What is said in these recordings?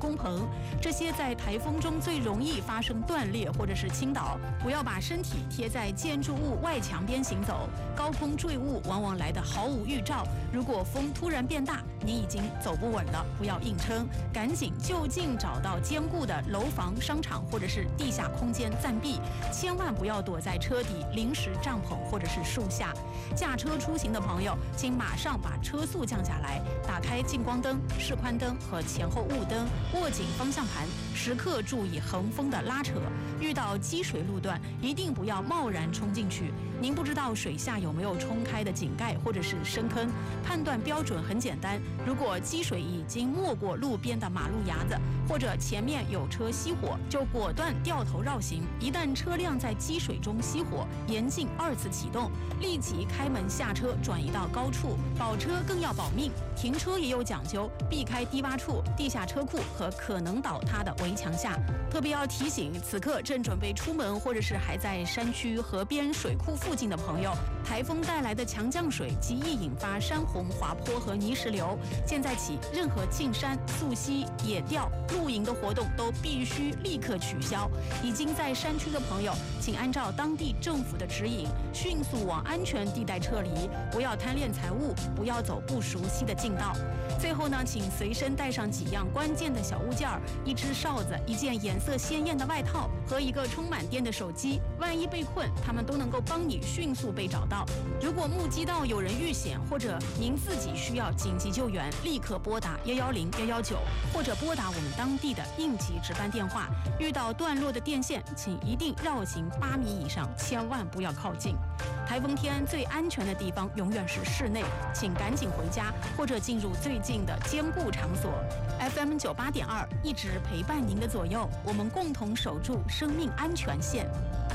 风棚，这些在台风中最容易发生断裂或者是倾倒。不要把身体贴在建筑物外墙边行走，高空坠物往往来得毫无预兆。如果风突然变大，你已经走不稳了，不要硬撑，赶紧就近找到坚固的楼房、商场或者是地下空间暂避，千万不要躲在车底、临时帐篷或者是树下。驾车出行的朋友，请马上把车速降下来，打开近光灯、示宽灯和前后雾灯，握紧方向盘，时刻注意横风的拉扯。遇到积水路段，一定不要贸然冲进去。您不知道水下有没有冲开的井盖或者是深坑，判断标准很简单，如果积水已经没过路边的马路牙子，或者前面有车熄火，就果断掉头绕行。一旦车辆在积水中熄火，严禁2次启动，立即开门下车转移到高处。保车更要保命，停车也有讲究，避开低洼处、地下车库和可能倒塌的围墙下。特别要提醒此刻正准备出门或者是还在山区、河边、水库附近的朋友，台风带来的强降水极易引发山洪、滑坡和泥石流。现在起，任何进山、溯溪、野钓、露营的活动都必须立刻取消。已经在山区的朋友，请按照当地政府的指引，迅速往安全地带撤离，不要贪恋财物，不要走不熟悉的近道。最后呢，请随身带上几样关键的小物件儿，一只哨子，一件颜色鲜艳的外套和一个充满电的手机。万一被困，他们都能够帮你迅速被找到。如果目击到有人遇险，或者您自己需要紧急救援，立刻拨打110、119，或者拨打我们当地的应急值班电话。遇到断落的电线，请一定绕行8米以上，千万不要靠近。台风天最安全的地方永远是室内，请赶紧回家或者进入最近的坚固场所。FM 98.2一直陪伴您的左右，我们共同守住生命安全线。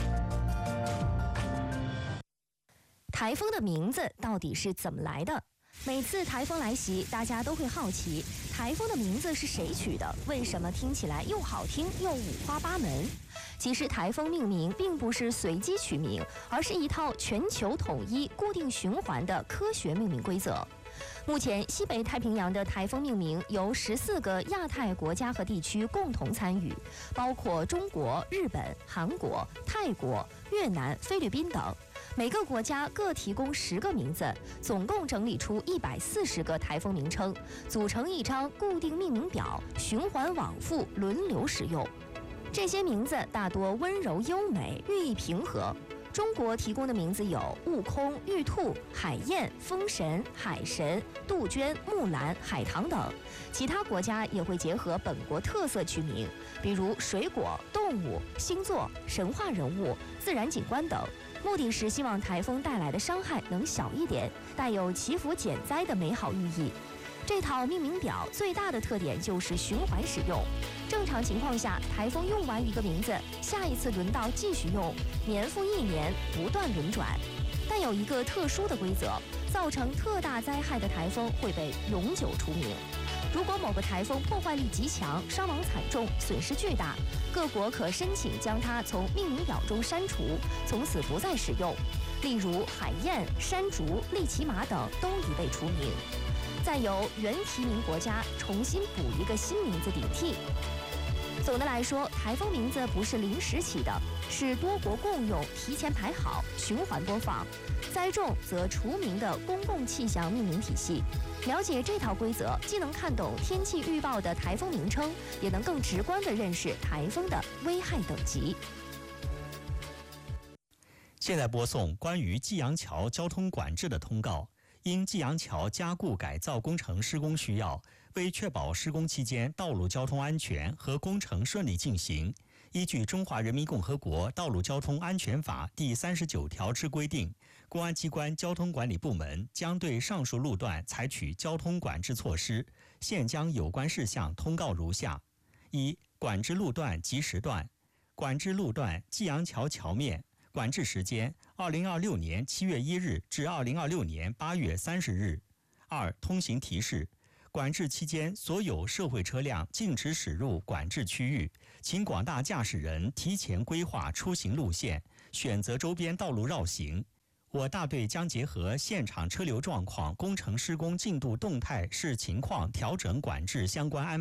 台风的名字到底是怎么来的？每次台风来袭，大家都会好奇，台风的名字是谁取的？为什么听起来又好听又五花八门？其实台风命名并不是随机取名，而是一套全球统一、固定循环的科学命名规则。目前，西北太平洋的台风命名由14个亚太国家和地区共同参与，包括中国、日本、韩国、泰国、越南、菲律宾等。每个国家各提供10个名字，总共整理出140个台风名称，组成一张固定命名表，循环往复，轮流使用。这些名字大多温柔优美，寓意平和。中国提供的名字有悟空、玉兔、海燕、风神、海神、杜鹃、木兰、海棠等。其他国家也会结合本国特色取名，比如水果、动物、星座、神话人物、自然景观等。目的是希望台风带来的伤害能小一点，带有祈福减灾的美好寓意。这套命名表最大的特点就是循环使用。正常情况下，台风用完一个名字，下一次轮到继续用，年复一年，不断轮转。但有一个特殊的规则，造成特大灾害的台风会被永久除名。如果某个台风破坏力极强，伤亡惨重，损失巨大，各国可申请将它从命名表中删除，从此不再使用。例如海燕、山竹、利奇马等都已被除名，再由原提名国家重新补一个新名字顶替。总的来说，台风名字不是临时起的，是多国共用、提前排好、循环播放，灾重则除名的公共气象命名体系。了解这套规则，既能看懂天气预报的台风名称，也能更直观地认识台风的危害等级。 现在播送关于济阳桥交通管制的通告。因济阳桥加固改造工程施工需要，为确保施工期间道路交通安全和工程顺利进行，依据《中华人民共和国道路交通安全法》第39条之规定，公安机关交通管理部门将对上述路段采取交通管制措施。现将有关事项通告如下：一、管制路段及时段。管制路段济阳桥桥面，管制时间2026年7月1日至2026年8月30日。二、通行提示。管制期间，所有社会车辆禁止驶入管制区域，请广大驾驶人提前规划出行路线，选择周边道路绕行。我大队将结合现场车流状况、工程施工进度动态视情况调整管制相关安排。